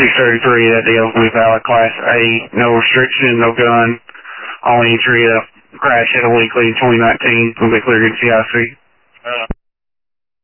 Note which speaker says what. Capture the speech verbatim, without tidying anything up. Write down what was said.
Speaker 1: six thirty-three, that deals with valid Class A, no restriction, no gun, all entry, uh, crash at a weekly in twenty nineteen, will be cleared in C I C.
Speaker 2: Uh,